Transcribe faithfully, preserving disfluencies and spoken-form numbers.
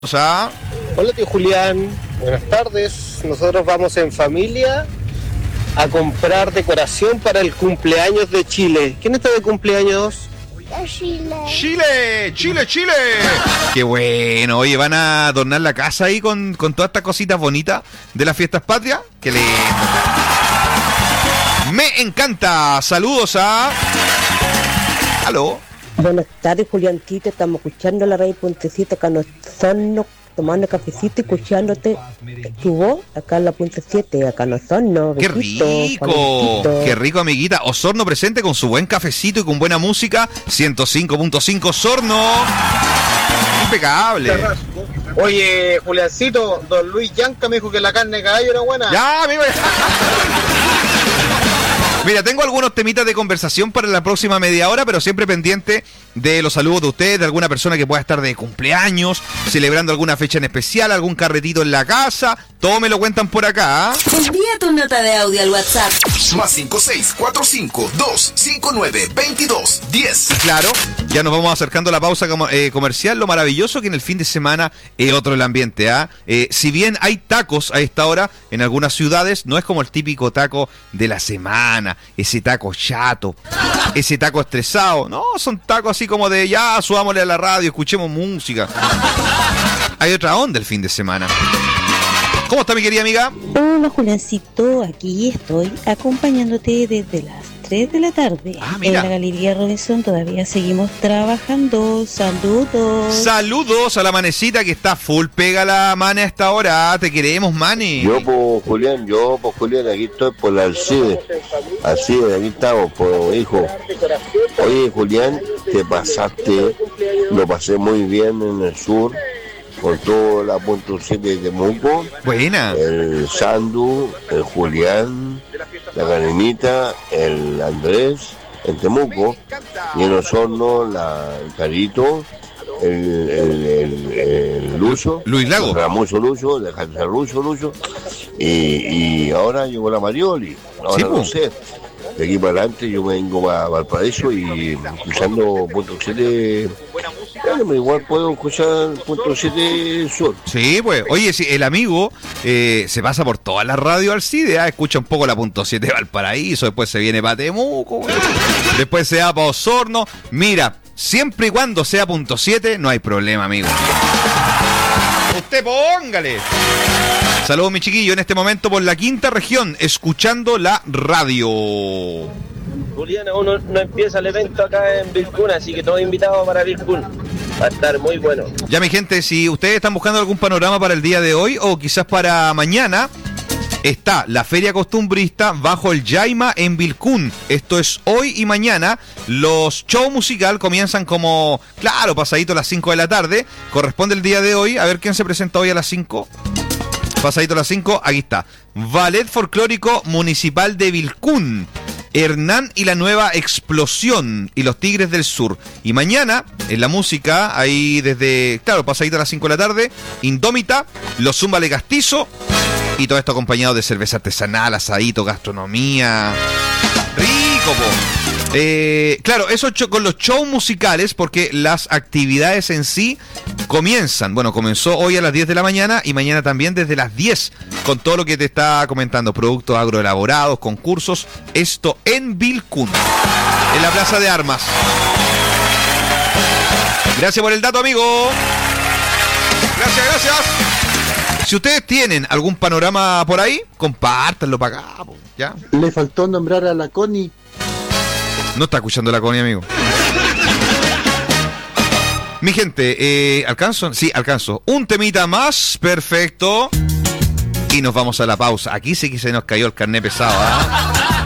O sea... Hola tío Julián, buenas tardes. Nosotros vamos en familia a comprar decoración para el cumpleaños de Chile. ¿Quién está de cumpleaños? Chile. Chile, Chile, Chile. Qué bueno. Oye, ¿van a adornar la casa ahí con, con todas estas cositas bonitas de las fiestas patrias? Qué lindo. Me encanta. Saludos a... Aló. Buenas tardes, Juliancito. Estamos escuchando la radio Puentecito acá en Osorno, tomando cafecito y escuchándote tu voz acá en la Puente siete, acá en Osorno. ¡Qué rico! ¡Qué rico, amiguita! Osorno presente con su buen cafecito y con buena música. ciento cinco punto cinco Osorno. Impecable. Oye, Juliancito, don Luis Yanca me dijo que la carne de caballo era buena. Ya, amigo. Mira, tengo algunos temitas de conversación para la próxima media hora, pero siempre pendiente de los saludos de ustedes, de alguna persona que pueda estar de cumpleaños, celebrando alguna fecha en especial, algún carretito en la casa. Todo me lo cuentan por acá. Envía tu nota de audio al WhatsApp. Más cinco seis cuatro cinco dos cinco nueve veintidós diez. Y claro, ya nos vamos acercando a la pausa com- eh, comercial. Lo maravilloso que en el fin de semana es otro el ambiente, ¿ah? ¿eh? Eh, si bien hay tacos a esta hora en algunas ciudades, no es como el típico taco de la semana, ese taco chato, ese taco estresado. No, son tacos así como de ya, subámosle a la radio, escuchemos música. Hay otra onda el fin de semana. ¿Cómo está mi querida amiga? Hola Juliancito, aquí estoy acompañándote desde las tres de la tarde. Ah, mira. En la Galería Robinson todavía seguimos trabajando. Saludos. Saludos a la manecita que está full pega la Mane a esta hora. Te queremos, Mane. Yo, pues, Julián, yo, pues, Julián, aquí estoy por la Alcide. Alcide, aquí estamos, pues, hijo. Oye, Julián, te pasaste, lo pasé muy bien en el sur, con toda la punto siete de Temuco. Buena. El Sandu, el Julián, la Karenita, el Andrés, en Temuco, y en Osorno, la, el Carito, el, el, el, el Lucho, Luis Lago. Ramuso Lucho, el Lucho Lucho, y, y ahora llegó la Marioli. Ahora Sí, no pues. sé. De aquí para adelante yo me vengo a Valparaíso y escuchando punto siete. Bueno, igual puedo escuchar punto siete sur. Sí, pues. Oye, si el amigo eh, se pasa por toda la radio Alcide, ¿ah? Escucha un poco la punto siete de Valparaíso, después se viene para Temuco, güey. Después se va para Osorno. Mira, siempre y cuando sea punto siete, no hay problema, amigo. Usted póngale. Saludos, mi chiquillo, en este momento por la quinta región, escuchando la radio. Julián, aún no, no empieza el evento acá en Vilcún, así que todos invitados para Vilcún. Va a estar muy bueno. Ya, mi gente, si ustedes están buscando algún panorama para el día de hoy o quizás para mañana, está la Feria Costumbrista bajo el Yaima en Vilcún. Esto es hoy y mañana. Los shows musical comienzan como, claro, pasadito a las cinco de la tarde. Corresponde el día de hoy. A ver quién se presenta hoy a las cinco. Pasadito a las cinco, aquí está. Ballet Folclórico Municipal de Vilcún. Hernán y la Nueva Explosión y los Tigres del Sur. Y mañana, en la música, ahí desde, claro, pasadito a las cinco de la tarde, Indómita, los Zúmbale Castizo, y todo esto acompañado de cerveza artesanal, asadito, gastronomía. Rico, po. Eh, claro, eso cho- con los shows musicales, porque las actividades en sí comienzan. Bueno, comenzó hoy a las diez de la mañana y mañana también desde las diez, con todo lo que te está comentando, productos agroelaborados, concursos, esto en Vilcún, en la Plaza de Armas. Gracias por el dato, amigo. Gracias, gracias. Si ustedes tienen algún panorama por ahí, compártanlo para acá, po, ¿ya? Le faltó nombrar a la Connie. No está escuchando la Connie, amigo. Mi gente, eh, ¿alcanzo? Sí, alcanzo. Un temita más, perfecto. Y nos vamos a la pausa. Aquí sí que se nos cayó el carné pesado, ¿ah?